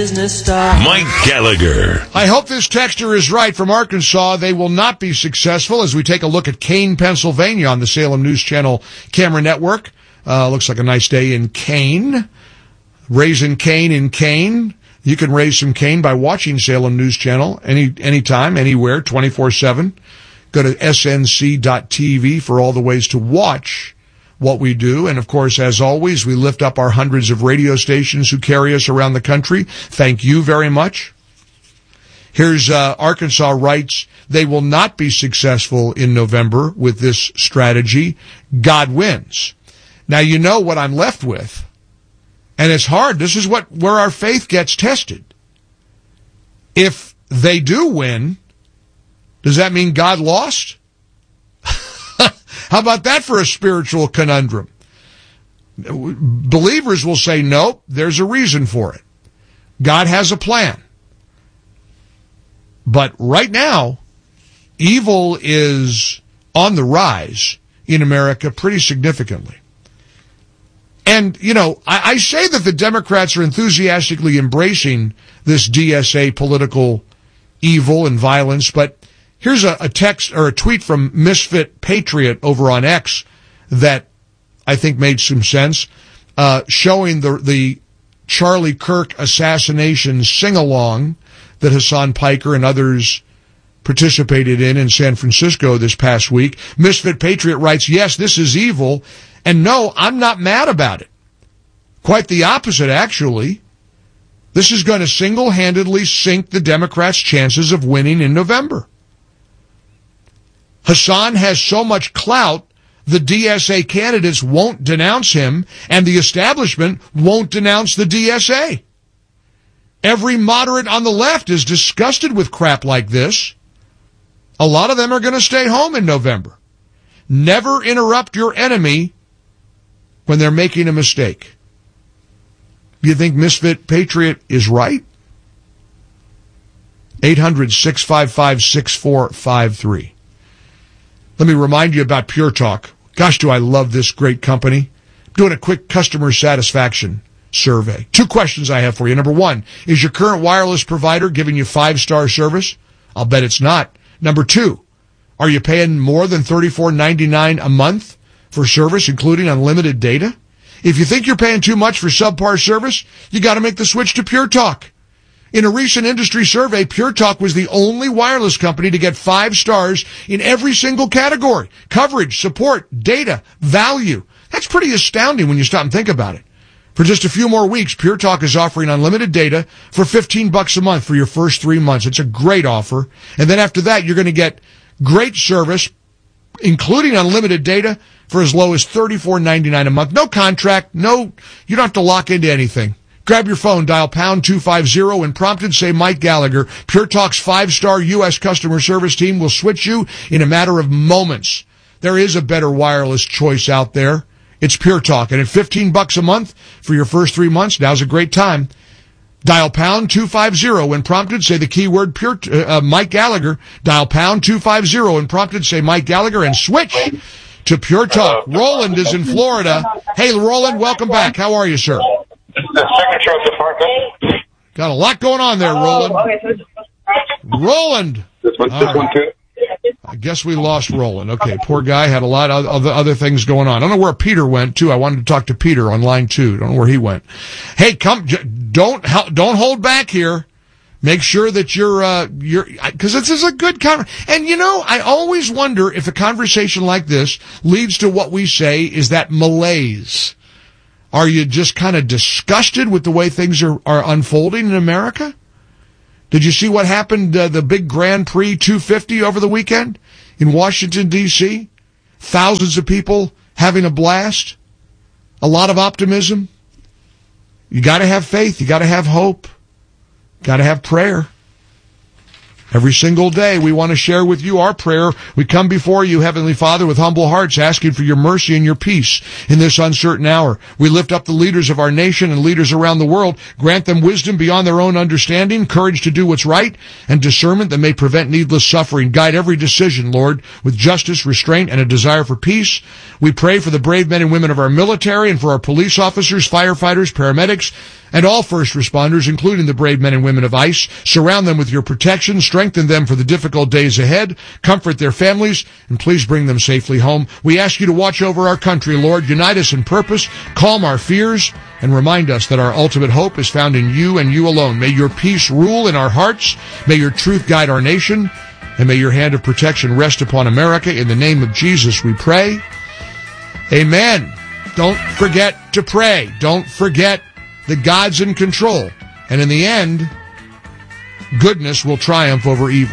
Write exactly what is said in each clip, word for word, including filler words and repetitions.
business start. Mike Gallagher. I hope this texter is right from Arkansas. They will not be successful as we take a look at Kane, Pennsylvania on the Salem News Channel camera network. Uh, looks like a nice day in Kane. Raising Cane in Kane. You can raise some cane by watching Salem News Channel any anytime, anywhere, twenty-four seven. Go to S N C dot T V for all the ways to watch what we do. And, of course, as always, we lift up our hundreds of radio stations who carry us around the country. Thank you very much. Here's uh, Arkansas writes, they will not be successful in November with this strategy. God wins. Now, you know what I'm left with. And it's hard. This is what where our faith gets tested. If they do win, does that mean God lost? How about that for a spiritual conundrum? Believers will say, nope, there's a reason for it. God has a plan. But right now, evil is on the rise in America pretty significantly. And, you know, I, I say that the Democrats are enthusiastically embracing this D S A political evil and violence, but here's a, a text or a tweet from Misfit Patriot over on X that I think made some sense, uh, showing the the Charlie Kirk assassination sing-along that Hassan Piker and others participated in in San Francisco this past week. Misfit Patriot writes, yes, this is evil, and no, I'm not mad about it. Quite the opposite, actually. This is going to single-handedly sink the Democrats' chances of winning in November. Hassan has so much clout, the D S A candidates won't denounce him, and the establishment won't denounce the D S A. Every moderate on the left is disgusted with crap like this. A lot of them are going to stay home in November. Never interrupt your enemy when they're making a mistake. Do you think Misfit Patriot is right? eight hundred, six five five, six four five three. Let me remind you about Pure Talk. Gosh, do I love this great company. I'm doing a quick customer satisfaction survey. Two questions I have for you. Number one, is your current wireless provider giving you five-star service? I'll bet it's not. Number two, are you paying more than thirty-four ninety-nine a month for service, including unlimited data? If you think you're paying too much for subpar service, you got to make the switch to Pure Talk. In a recent industry survey, Pure Talk was the only wireless company to get five stars in every single category. Coverage, support, data, value. That's pretty astounding when you stop and think about it. For just a few more weeks, Pure Talk is offering unlimited data for fifteen bucks a month for your first three months. It's a great offer. And then after that, you're going to get great service, including unlimited data, for as low as thirty-four ninety-nine a month. No contract, no, you don't have to lock into anything. Grab your phone, dial pound two fifty, and prompted say Mike Gallagher. Pure Talk's five-star U S customer service team will switch you in a matter of moments. There is a better wireless choice out there. It's Pure Talk, and at fifteen bucks a month for your first three months, now's a great time. Dial pound two fifty when prompted, say the keyword Pure, uh, Mike Gallagher. Dial pound two fifty and prompted, say Mike Gallagher, and switch to Pure Talk. Roland is in Florida. Hey, Roland, welcome back. How are you, sir? The Secretary of Department. Got a lot going on there, Roland. Roland. This one, this one too. I guess we lost Roland. Okay, poor guy had a lot of other, other things going on. I don't know where Peter went, too. I wanted to talk to Peter on line two. Don't know where he went. Hey, come, don't, don't hold back here. Make sure that you're, uh, you're, because this is a good conversation. And, you know, I always wonder if a conversation like this leads to what we say is that malaise. Are you just kind of disgusted with the way things are, are unfolding in America? Did you see what happened, uh, the big Grand Prix two fifty over the weekend in Washington, D C? Thousands of people having a blast. A lot of optimism. You got to have faith. You got to have hope. Got to have prayer. Every single day we want to share with you our prayer. We come before you, Heavenly Father, with humble hearts, asking for your mercy and your peace in this uncertain hour. We lift up the leaders of our nation and leaders around the world. Grant them wisdom beyond their own understanding, courage to do what's right, and discernment that may prevent needless suffering. Guide every decision, Lord, with justice, restraint, and a desire for peace. We pray for the brave men and women of our military and for our police officers, firefighters, paramedics, And all first responders, including the brave men and women of ICE, surround them with your protection, strengthen them for the difficult days ahead, comfort their families, and please bring them safely home. We ask you to watch over our country, Lord. Unite us in purpose, calm our fears, and remind us that our ultimate hope is found in you and you alone. May your peace rule in our hearts. May your truth guide our nation. And may your hand of protection rest upon America. In the name of Jesus we pray. Amen. Don't forget to pray. Don't forget that God's in control. And in the end, goodness will triumph over evil.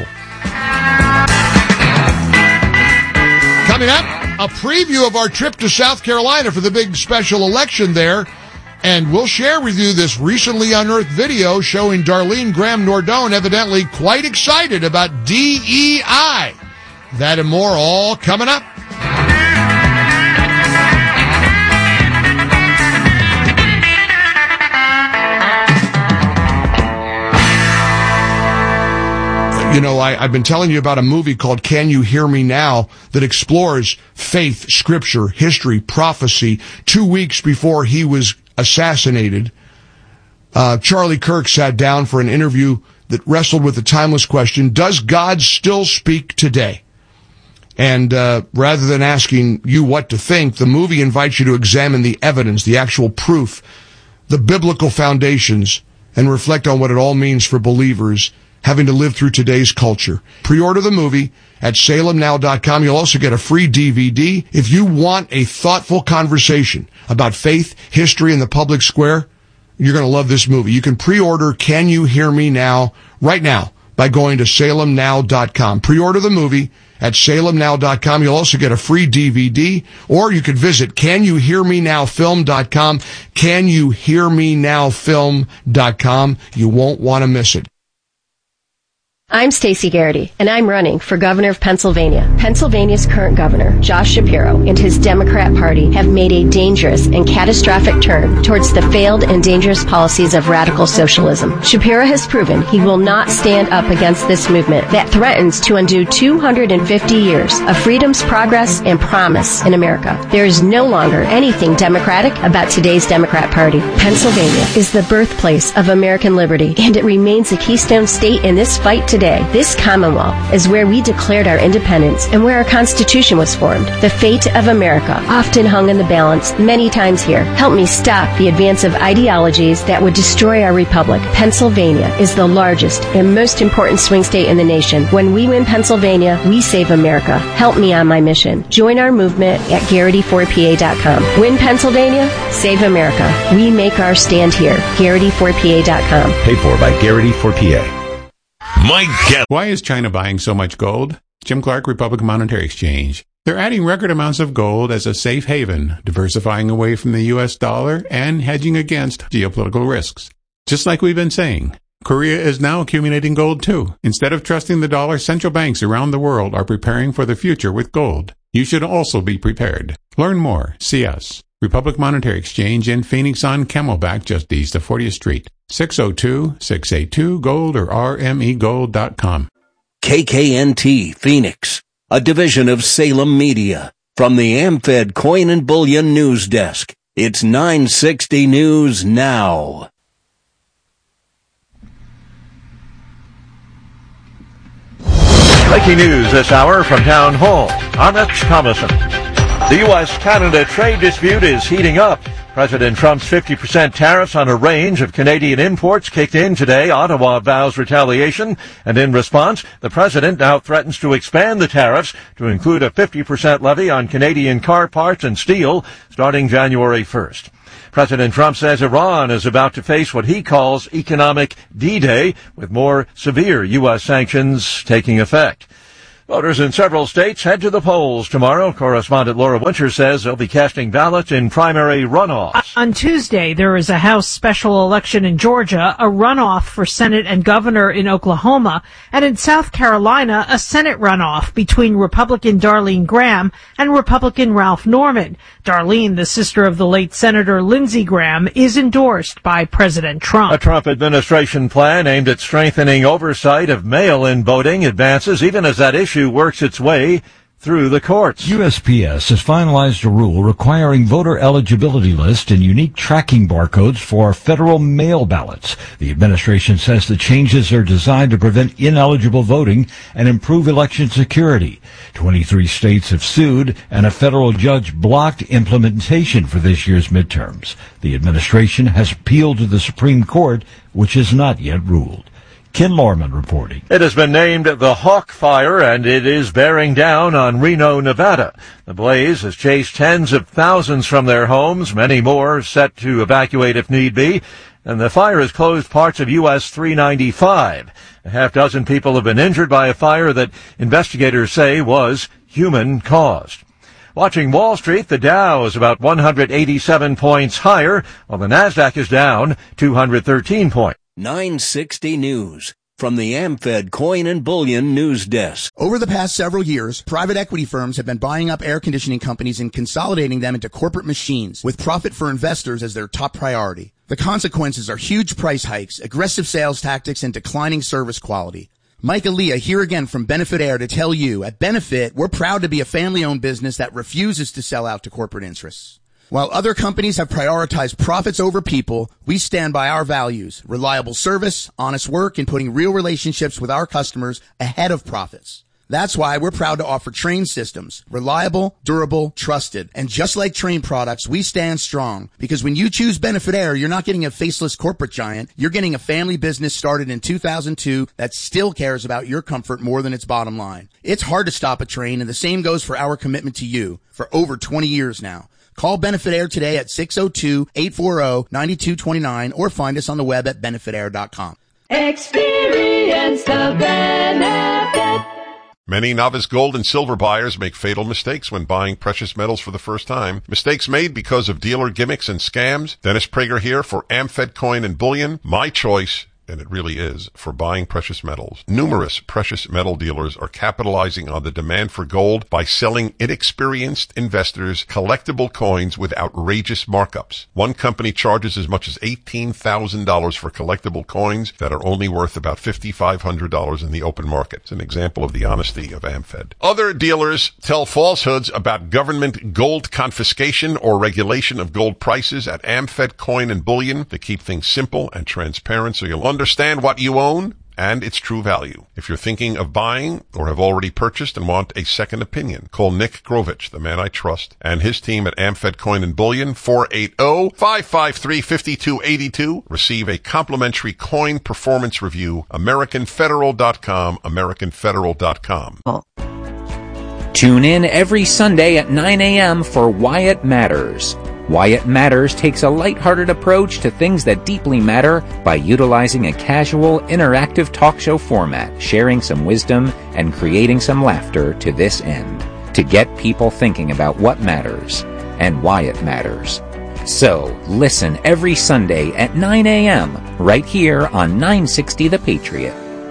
Coming up, a preview of our trip to South Carolina for the big special election there. And we'll share with you this recently unearthed video showing Darlene Graham Nordone evidently quite excited about D E I. That and more all coming up. You know, I, I've been telling you about a movie called Can You Hear Me Now that explores faith, scripture, history, prophecy. Two weeks before he was assassinated, uh, Charlie Kirk sat down for an interview that wrestled with the timeless question, does God still speak today? And uh, rather than asking you what to think, the movie invites you to examine the evidence, the actual proof, the biblical foundations, and reflect on what it all means for believers having to live through today's culture. Pre-order the movie at salem now dot com. You'll also get a free D V D. If you want a thoughtful conversation about faith, history, and the public square, you're going to love this movie. You can pre-order Can You Hear Me Now right now by going to salem now dot com. Pre-order the movie at salem now dot com. You'll also get a free D V D, or you could visit can you hear me now film dot com, can you hear me now film dot com. You won't want to miss it. I'm Stacey Garrity, and I'm running for governor of Pennsylvania. Pennsylvania's current governor, Josh Shapiro, and his Democrat Party have made a dangerous and catastrophic turn towards the failed and dangerous policies of radical socialism. Shapiro has proven he will not stand up against this movement that threatens to undo two hundred fifty years of freedom's progress and promise in America. There is no longer anything democratic about today's Democrat Party. Pennsylvania is the birthplace of American liberty, and it remains a keystone state in this fight today. Today, this Commonwealth is where we declared our independence and where our Constitution was formed. The fate of America often hung in the balance many times here. Help me stop the advance of ideologies that would destroy our republic. Pennsylvania is the largest and most important swing state in the nation. When we win Pennsylvania, we save America. Help me on my mission. Join our movement at Garrity four P A dot com. Win Pennsylvania, save America. We make our stand here. Garrity four P A dot com. Paid for by Garrity four P A. Mike Get. Why is China buying so much gold? Jim Clark, Republican Monetary Exchange. They're adding record amounts of gold as a safe haven, diversifying away from the U S dollar and hedging against geopolitical risks. Just like we've been saying, Korea is now accumulating gold too. Instead of trusting the dollar, central banks around the world are preparing for the future with gold. You should also be prepared. Learn more. See us. Republic Monetary Exchange in Phoenix on Camelback, just east of fortieth Street. six oh two, six eight two, gold or r m e gold dot com. K K N T Phoenix, a division of Salem Media. From the AmFed Coin and Bullion News Desk, it's nine sixty News Now. Breaking news this hour from Town Hall. I'm X. Thomason. The U S Canada trade dispute is heating up. President Trump's fifty percent tariffs on a range of Canadian imports kicked in today. Ottawa vows retaliation, and in response, the president now threatens to expand the tariffs to include a fifty percent levy on Canadian car parts and steel starting January first. President Trump says Iran is about to face what he calls economic D-Day, with more severe U S sanctions taking effect. Voters in several states head to the polls tomorrow. Correspondent Laura Winter says they'll be casting ballots in primary runoffs. On Tuesday, there is a House special election in Georgia, a runoff for Senate and governor in Oklahoma, and in South Carolina, a Senate runoff between Republican Darlene Graham and Republican Ralph Norman. Darlene, the sister of the late Senator Lindsey Graham, is endorsed by President Trump. A Trump administration plan aimed at strengthening oversight of mail-in voting advances even as that issue works its way through the courts. U S P S has finalized a rule requiring voter eligibility lists and unique tracking barcodes for federal mail ballots. The administration says the changes are designed to prevent ineligible voting and improve election security. twenty-three states have sued, and a federal judge blocked implementation for this year's midterms. The administration has appealed to the Supreme Court, which has not yet ruled. Ken Lorman reporting. It has been named the Hawk Fire, and it is bearing down on Reno, Nevada. The blaze has chased tens of thousands from their homes, many more set to evacuate if need be, and the fire has closed parts of U S three ninety-five. A half dozen people have been injured by a fire that investigators say was human-caused. Watching Wall Street, the Dow is about one hundred eighty-seven points higher, while the Nasdaq is down two hundred thirteen points. nine sixty News from the AmFed Coin and Bullion News Desk. Over the past several years, private equity firms have been buying up air conditioning companies and consolidating them into corporate machines, with profit for investors as their top priority. The consequences are huge price hikes, aggressive sales tactics, and declining service quality. Mike Aaliyah here again from Benefit Air to tell you, at Benefit, we're proud to be a family-owned business that refuses to sell out to corporate interests. While other companies have prioritized profits over people, we stand by our values: reliable service, honest work, and putting real relationships with our customers ahead of profits. That's why we're proud to offer Trane systems. Reliable, durable, trusted. And just like Trane products, we stand strong. Because when you choose Benefit Air, you're not getting a faceless corporate giant. You're getting a family business started in two thousand two that still cares about your comfort more than its bottom line. It's hard to stop a Trane, and the same goes for our commitment to you for over twenty years now. Call Benefit Air today at six oh two, eight four oh, nine two two nine or find us on the web at benefit air dot com. Experience the benefit. Many novice gold and silver buyers make fatal mistakes when buying precious metals for the first time. Mistakes made because of dealer gimmicks and scams. Dennis Prager here for AmFed Coin and Bullion. My choice, and it really is, for buying precious metals. Numerous precious metal dealers are capitalizing on the demand for gold by selling inexperienced investors collectible coins with outrageous markups. One company charges as much as eighteen thousand dollars for collectible coins that are only worth about five thousand five hundred dollars in the open market. It's an example of the honesty of AmFed. Other dealers tell falsehoods about government gold confiscation or regulation of gold prices at AmFed Coin and Bullion. They keep things simple and transparent so you'll understand what you own and its true value. If you're thinking of buying or have already purchased and want a second opinion, call Nick Grovich, the man I trust, and his team at AmFed Coin and Bullion, four eight zero, five five three, five two eight two. Receive a complimentary coin performance review. American Federal dot com, American Federal dot com. Tune in every Sunday at nine a.m. for Wyatt Matters. Wyatt Matters takes a lighthearted approach to things that deeply matter by utilizing a casual, interactive talk show format, sharing some wisdom and creating some laughter to this end, to get people thinking about what matters and why it matters. So, listen every Sunday at nine a.m. right here on nine sixty The Patriot.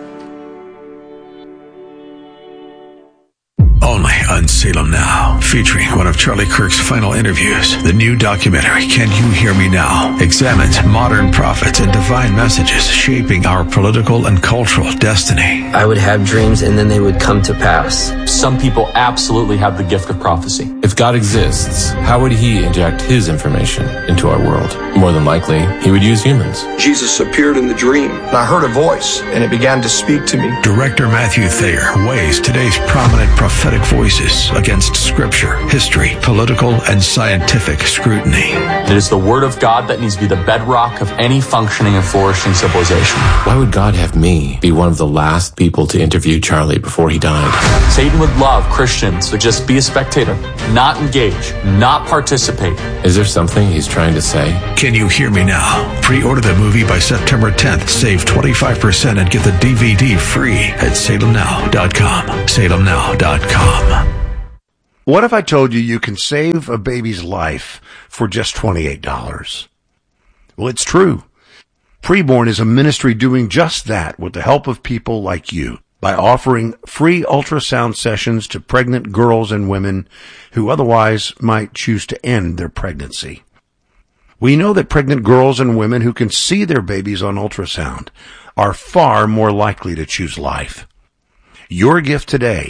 Only on Salem Now, featuring one of Charlie Kirk's final interviews. The new documentary, Can You Hear Me Now?, examines modern prophets and divine messages shaping our political and cultural destiny. I would have dreams and then they would come to pass. Some people absolutely have the gift of prophecy. If God exists, how would he inject his information into our world? More than likely, he would use humans. Jesus appeared in the dream, and I heard a voice, and it began to speak to me. Director Matthew Thayer weighs today's prominent prophetic voices against scripture, history, political, and scientific scrutiny. It is the word of God that needs to be the bedrock of any functioning and flourishing civilization. Why would God have me be one of the last people to interview Charlie before he died? Satan would love Christians to just be a spectator, not engage, not participate. Is there something he's trying to say? Can You Hear Me Now? Pre-order the movie by September tenth. Save twenty-five percent and get the D V D free at salem now dot com. salem now dot com. What if I told you you can save a baby's life for just twenty-eight dollars? Well, it's true. Preborn is a ministry doing just that with the help of people like you by offering free ultrasound sessions to pregnant girls and women who otherwise might choose to end their pregnancy. We know that pregnant girls and women who can see their babies on ultrasound are far more likely to choose life. Your gift today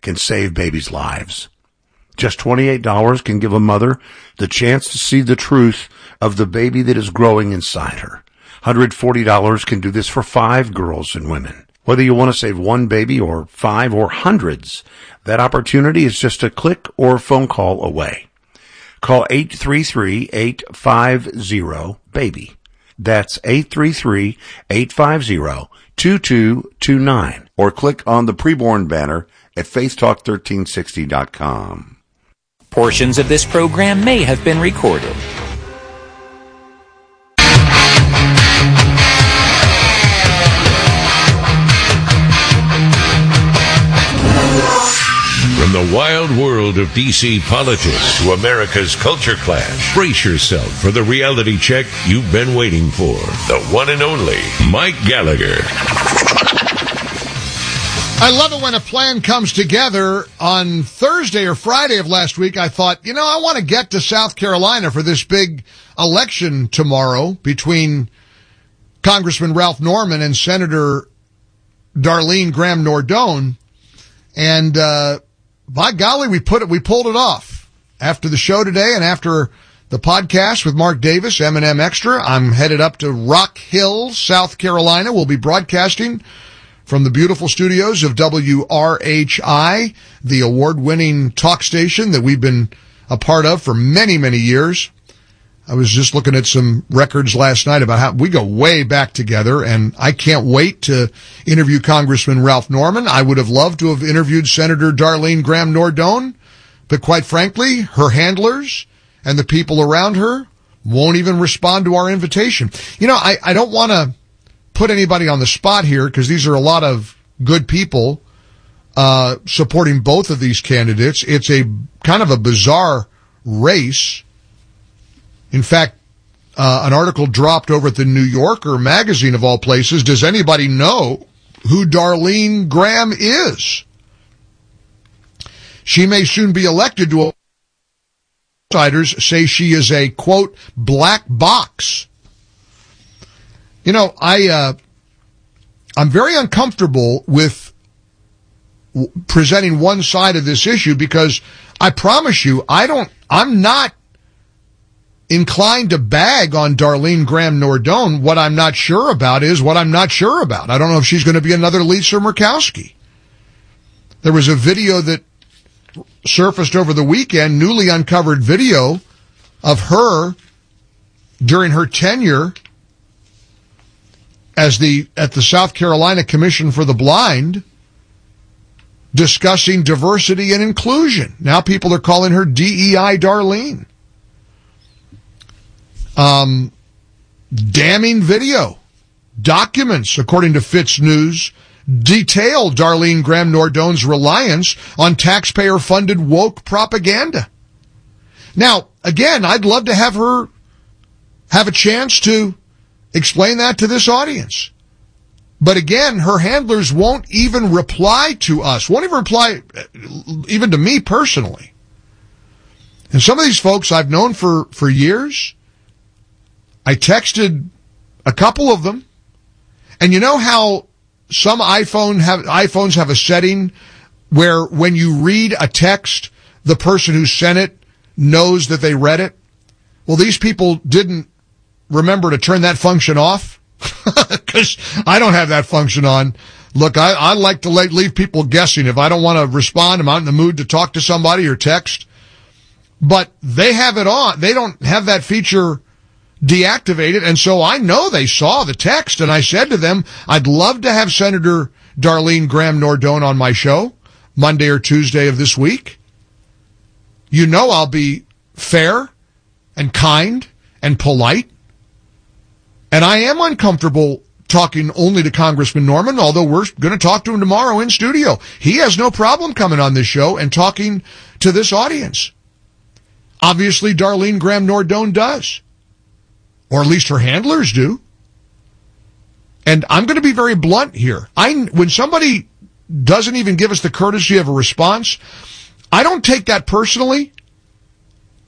can save babies' lives. Just twenty-eight dollars can give a mother the chance to see the truth of the baby that is growing inside her. one hundred forty dollars can do this for five girls and women. Whether you want to save one baby or five or hundreds, that opportunity is just a click or phone call away. Call eight three three, eight five zero, BABY. That's eight three three, eight five zero, two two two nine. Or click on the preborn banner at faith talk thirteen sixty dot com. Portions of this program may have been recorded. From the wild world of D C politics to America's culture clash, brace yourself for the reality check you've been waiting for. The one and only Mike Gallagher. I love it when a plan comes together. On Thursday or Friday of last week, I thought, you know, I want to get to South Carolina for this big election tomorrow between Congressman Ralph Norman and Senator Darlene Graham Nordone. And, uh, by golly, we put it, we pulled it off. After the show today and after the podcast with Mark Davis, M and M Extra, I'm headed up to Rock Hill, South Carolina. We'll be broadcasting from the beautiful studios of W R H I, the award-winning talk station that we've been a part of for many, many years. I was just looking at some records last night about how we go way back together, and I can't wait to interview Congressman Ralph Norman. I would have loved to have interviewed Senator Darlene Graham Nordone, but quite frankly, her handlers and the people around her won't even respond to our invitation. You know, I, I don't want to put anybody on the spot here because these are a lot of good people uh supporting both of these candidates. It's a kind of a bizarre race. In fact, uh, an article dropped over at the New Yorker magazine of all places. Does anybody know who Darlene Graham is? She may soon be elected to a... Outsiders say she is a, quote, black box. You know, I, uh, I'm very uncomfortable with w- presenting one side of this issue because I promise you, I don't, I'm not inclined to bag on Darlene Graham Nordone. What I'm not sure about is what I'm not sure about. I don't know if she's going to be another Lisa Murkowski. There was a video that surfaced over the weekend, newly uncovered video of her during her tenure as the, at the South Carolina Commission for the Blind, discussing diversity and inclusion. Now people are calling her D E I Darlene. Um, damning video. Documents, according to Fitz News, detail Darlene Graham Nordone's reliance on taxpayer-funded woke propaganda. Now, again, I'd love to have her have a chance to explain that to this audience. But again, her handlers won't even reply to us, won't even reply even to me personally. And some of these folks I've known for, for years. I texted a couple of them. And you know how some iPhone have, iPhones have a setting where when you read a text, the person who sent it knows that they read it? Well, these people didn't remember to turn that function off because I don't have that function on. Look, I, I like to let, leave people guessing. If I don't want to respond, I'm not in the mood to talk to somebody or text. But they have it on. They don't have that feature deactivated, and so I know they saw the text, and I said to them, I'd love to have Senator Darlene Graham Nordone on my show Monday or Tuesday of this week. You know I'll be fair and kind and polite. And I am uncomfortable talking only to Congressman Norman, although we're going to talk to him tomorrow in studio. He has no problem coming on this show and talking to this audience. Obviously, Darlene Graham Nordone does. Or at least her handlers do. And I'm going to be very blunt here. I, when somebody doesn't even give us the courtesy of a response, I don't take that personally.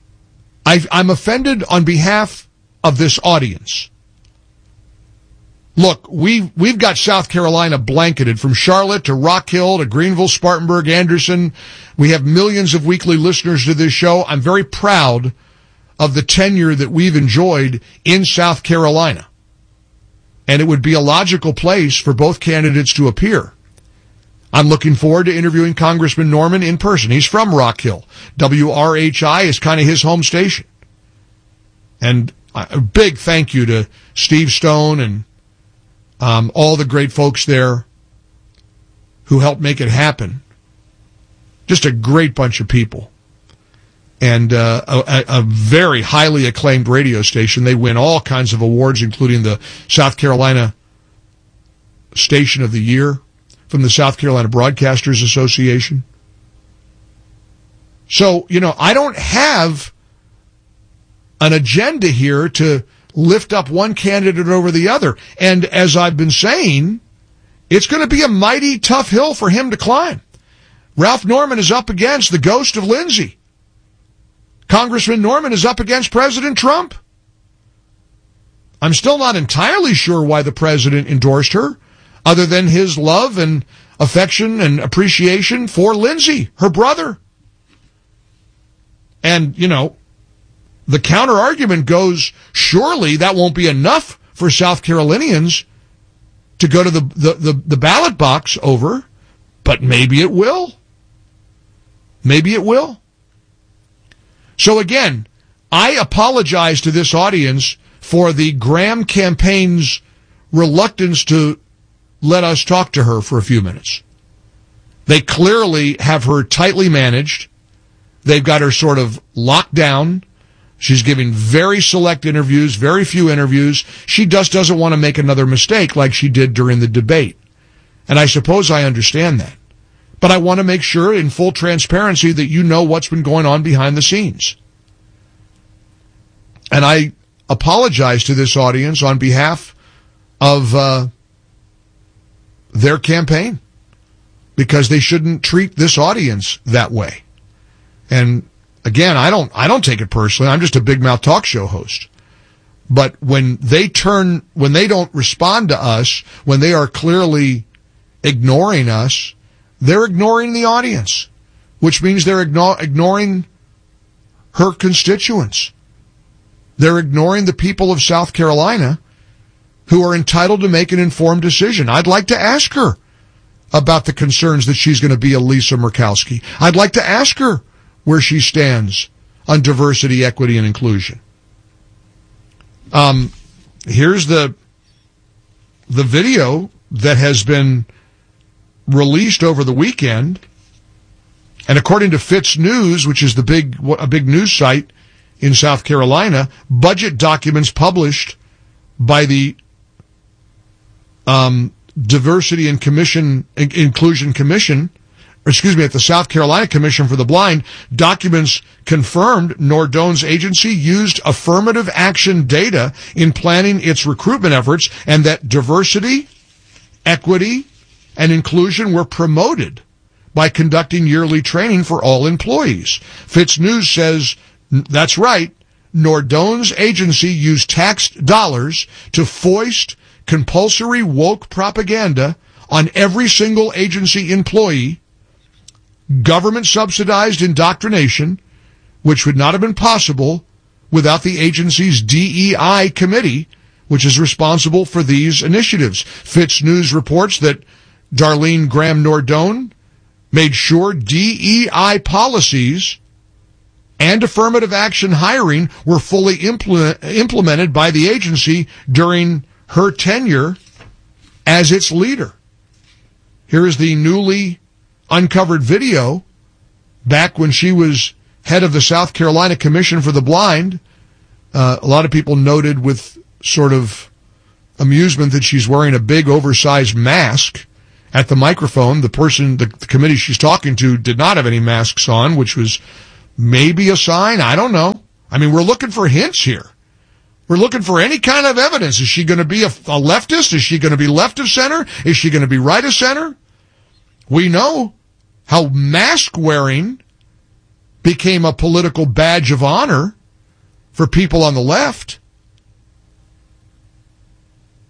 I, I'm offended on behalf of this audience. Look, we've, we've got South Carolina blanketed from Charlotte to Rock Hill to Greenville, Spartanburg, Anderson. We have millions of weekly listeners to this show. I'm very proud of the tenure that we've enjoyed in South Carolina. And it would be a logical place for both candidates to appear. I'm looking forward to interviewing Congressman Norman in person. He's from Rock Hill. W R H I is kind of his home station. And a big thank you to Steve Stone and um, all the great folks there who helped make it happen. Just a great bunch of people. And uh, a, a very highly acclaimed radio station. They win all kinds of awards, including the South Carolina Station of the Year from the South Carolina Broadcasters Association. So, you know, I don't have an agenda here to lift up one candidate over the other. And as I've been saying, it's going to be a mighty tough hill for him to climb. Ralph Norman is up against the ghost of Lindsay. Congressman Norman is up against President Trump. I'm still not entirely sure why the president endorsed her, other than his love and affection and appreciation for Lindsay, her brother. And, you know, the counter-argument goes, surely that won't be enough for South Carolinians to go to the, the, the, the ballot box over, but maybe it will. Maybe it will. So again, I apologize to this audience for the Graham campaign's reluctance to let us talk to her for a few minutes. They clearly have her tightly managed. They've got her sort of locked down. She's giving very select interviews, very few interviews. She just doesn't want to make another mistake like she did during the debate. And I suppose I understand that. But I want to make sure in full transparency that you know what's been going on behind the scenes. And I apologize to this audience on behalf of uh, their campaign, because they shouldn't treat this audience that way. And again, I don't I don't take it personally. I'm just a big mouth talk show host. But when they turn, when they don't respond to us, when they are clearly ignoring us, they're ignoring the audience, which means they're igno- ignoring her constituents. They're ignoring the people of South Carolina who are entitled to make an informed decision. I'd like to ask her about the concerns that she's going to be a Lisa Murkowski. I'd like to ask her where she stands on diversity, equity, and inclusion. Um, here's the the video that has been released over the weekend, and according to Fitz News, which is the big a big news site in South Carolina, budget documents published by the um, Diversity and Commission Inclusion Commission, or excuse me, at the South Carolina Commission for the Blind, documents confirmed Nordone's agency used affirmative action data in planning its recruitment efforts, and that diversity, equity, and inclusion were promoted by conducting yearly training for all employees. Fitz News says, that's right, Nordone's agency used taxed dollars to foist compulsory woke propaganda on every single agency employee, government-subsidized indoctrination, which would not have been possible without the agency's D E I committee, which is responsible for these initiatives. Fitz News reports that Darlene Graham Nordone made sure D E I policies and affirmative action hiring were fully implement, implemented by the agency during her tenure as its leader. Here is the newly uncovered video back when she was head of the South Carolina Commission for the Blind. Uh, a lot of people noted with sort of amusement that she's wearing a big oversized mask at the microphone. The person, the, the committee she's talking to did not have any masks on, which was maybe a sign. I don't know. I mean, we're looking for hints here. We're looking for any kind of evidence. Is she going to be a, a leftist? Is she going to be left of center? Is she going to be right of center? We know how mask wearing became a political badge of honor for people on the left.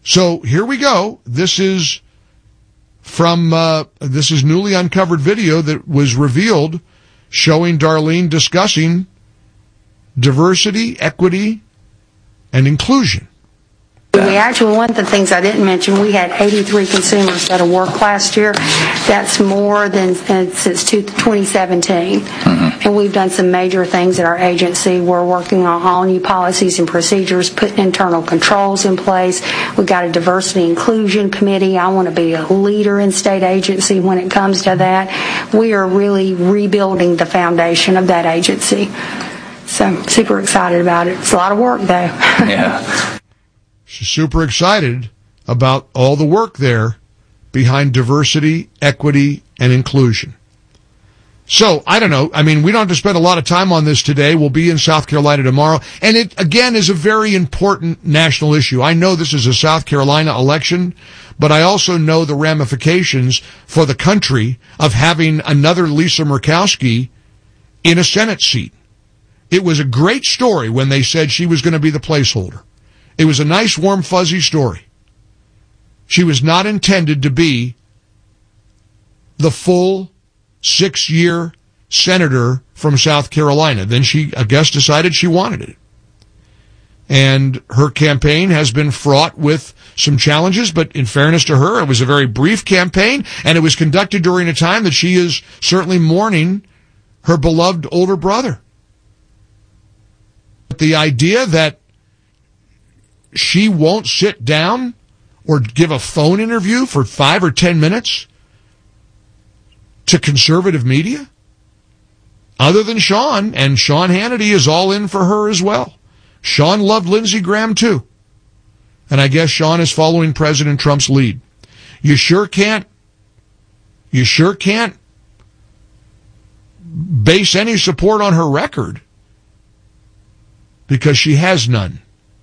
So here we go. This is from, uh, this is newly uncovered video that was revealed showing Darlene discussing diversity, equity, and inclusion. We actually, one of the things I didn't mention, we had eighty-three consumers that work last year. That's more than uh, since twenty seventeen. Mm-hmm. And we've done some major things at our agency. We're working on all new policies and procedures, putting internal controls in place. We've got a diversity inclusion committee. I want to be a leader in state agency when it comes to that. We are really rebuilding the foundation of that agency. So I'm super excited about it. It's a lot of work, though. Yeah. She's super excited about all the work there behind diversity, equity, and inclusion. So, I don't know. I mean, we don't have to spend a lot of time on this today. We'll be in South Carolina tomorrow. And it, again, is a very important national issue. I know this is a South Carolina election, but I also know the ramifications for the country of having another Lisa Murkowski in a Senate seat. It was a great story when they said she was going to be the placeholder. It was a nice, warm, fuzzy story. She was not intended to be the full six-year senator from South Carolina. Then she, I guess, decided she wanted it. And her campaign has been fraught with some challenges, but in fairness to her, it was a very brief campaign, and it was conducted during a time that she is certainly mourning her beloved older brother. But the idea that she won't sit down or give a phone interview for five or ten minutes to conservative media, other than Sean, and Sean Hannity is all in for her as well. Sean loved Lindsey Graham too. And I guess Sean is following President Trump's lead. You sure can't, you sure can't base any support on her record, because she has none.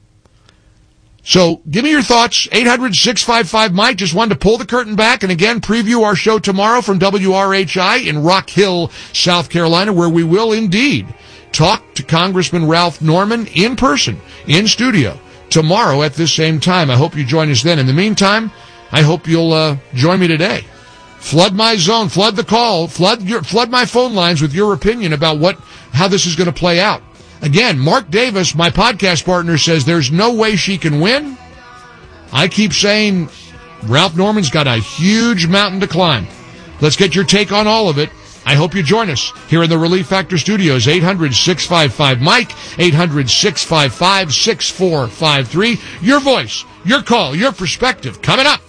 So give me your thoughts. eight hundred, six five five, Mike. Just wanted to pull the curtain back and again preview our show tomorrow from W R H I in Rock Hill, South Carolina, where we will indeed talk to Congressman Ralph Norman in person, in studio, tomorrow at this same time. I hope you join us then. In the meantime, I hope you'll uh, join me today. Flood my zone, flood the call, flood your, flood my phone lines with your opinion about what how this is going to play out. Again, Mark Davis, my podcast partner, says there's no way she can win. I keep saying Ralph Norman's got a huge mountain to climb. Let's get your take on all of it. I hope you join us here in the Relief Factor Studios. eight hundred, six five five, Mike, eight hundred, six five five, six four five three. Your voice, your call, your perspective coming up.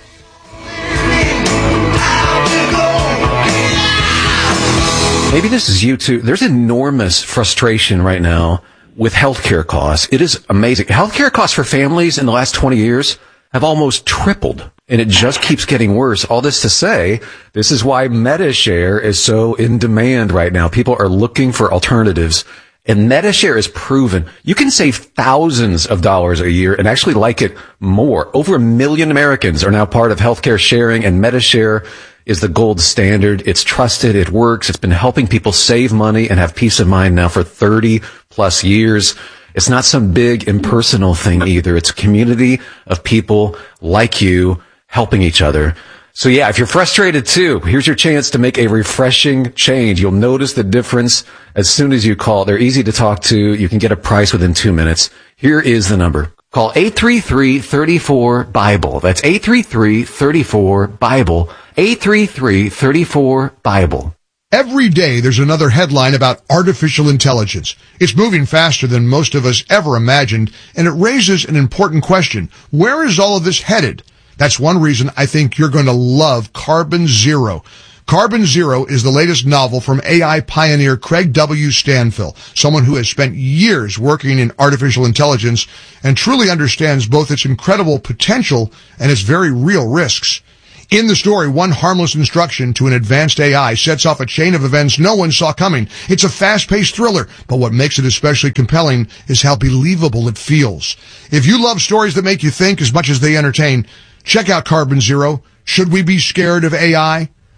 Maybe this is you too. There's enormous frustration right now with healthcare costs. It is amazing. Healthcare costs for families in the last twenty years have almost tripled, and it just keeps getting worse. All this to say, this is why MediShare is so in demand right now. People are looking for alternatives, and MediShare is proven. You can save thousands of dollars a year and actually like it more. Over a million Americans are now part of healthcare sharing, and MediShare is the gold standard. It's trusted. It works. It's been helping people save money and have peace of mind now for thirty plus years. It's not some big impersonal thing either. It's a community of people like you helping each other. So yeah, if you're frustrated too, here's your chance to make a refreshing change. You'll notice the difference as soon as you call. They're easy to talk to. You can get a price within two minutes. Here is the number. Call eight three three, three four, BIBLE. That's eight three three, three four, BIBLE. eight three three, three four, BIBLE. Every day there's another headline about artificial intelligence. It's moving faster than most of us ever imagined, and it raises an important question. Where is all of this headed? That's one reason I think you're going to love Carbon Zero. Carbon Zero is the latest novel from A I pioneer Craig W. Stanfill, someone who has spent years working in artificial intelligence and truly understands both its incredible potential and its very real risks. In the story, one harmless instruction to an advanced A I sets off a chain of events no one saw coming. It's a fast-paced thriller, but what makes it especially compelling is how believable it feels. If you love stories that make you think as much as they entertain, check out Carbon Zero. Should we be scared of A I?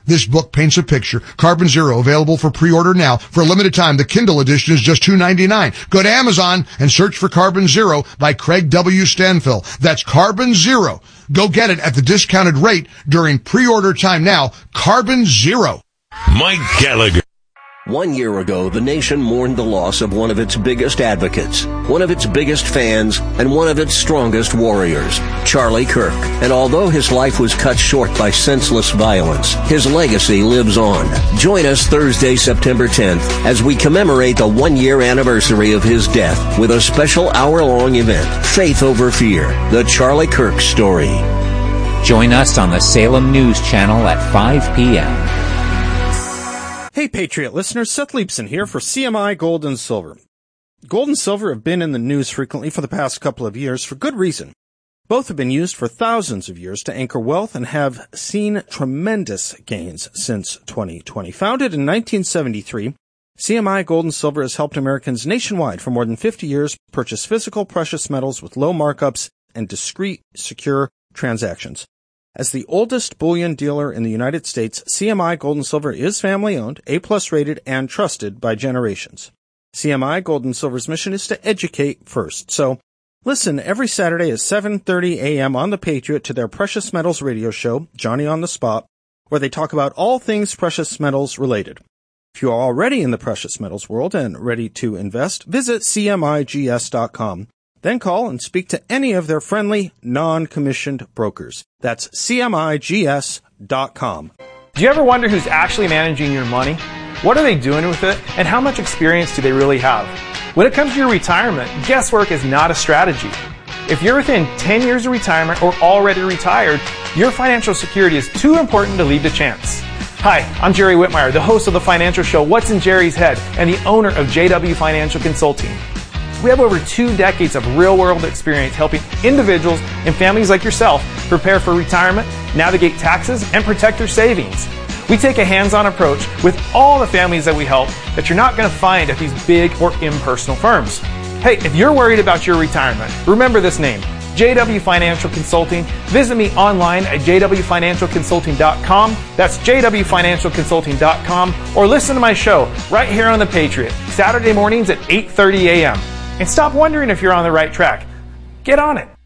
This book paints a picture. Carbon Zero, available for pre-order now. For a limited time, the Kindle edition is just two dollars and ninety-nine cents. Go to Amazon and search for Carbon Zero by Craig W. Stanfill. That's Carbon Zero. Go get it at the discounted rate during pre-order time now. Carbon Zero. Mike Gallagher. One year ago, the nation mourned the loss of one of its biggest advocates, one of its biggest fans, and one of its strongest warriors, Charlie Kirk. And although his life was cut short by senseless violence, his legacy lives on. Join us Thursday, September tenth, as we commemorate the one-year anniversary of his death with a special hour-long event, Faith Over Fear, the Charlie Kirk story. Join us on the Salem News Channel at five p.m. Hey, Patriot listeners, Seth Leibson here for C M I Gold and Silver. Gold and silver have been in the news frequently for the past couple of years for good reason. Both have been used for thousands of years to anchor wealth and have seen tremendous gains since twenty twenty. Founded in nineteen seventy-three, C M I Gold and Silver has helped Americans nationwide for more than fifty years purchase physical precious metals with low markups and discreet, secure transactions. As the oldest bullion dealer in the United States, C M I Gold and Silver is family-owned, A-plus rated, and trusted by generations. C M I Gold and Silver's mission is to educate first. So, listen every Saturday at seven thirty a.m. on The Patriot to their Precious Metals radio show, Johnny on the Spot, where they talk about all things precious metals related. If you are already in the precious metals world and ready to invest, visit C M I G S dot com. Then call and speak to any of their friendly, non-commissioned brokers. That's C M I G S dot com. Do you ever wonder who's actually managing your money? What are they doing with it? And how much experience do they really have? When it comes to your retirement, guesswork is not a strategy. If you're within ten years of retirement or already retired, your financial security is too important to leave to chance. Hi, I'm Jerry Whitmire, the host of the financial show What's in Jerry's Head and the owner of J W Financial Consulting. We have over two decades of real-world experience helping individuals and families like yourself prepare for retirement, navigate taxes, and protect their savings. We take a hands-on approach with all the families that we help that you're not going to find at these big or impersonal firms. Hey, if you're worried about your retirement, remember this name, J W Financial Consulting. Visit me online at j w financial consulting dot com. That's j w financial consulting dot com. Or listen to my show right here on The Patriot, Saturday mornings at eight thirty a.m. And stop wondering if you're on the right track. Get on it.